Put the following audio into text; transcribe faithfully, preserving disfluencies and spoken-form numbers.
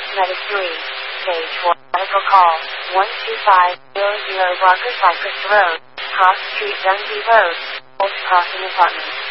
Medic three. Stage four. Medical call. one two five zero zero Barker Cypress Road. Cross Street Dundee Road. Old Crossing Apartments.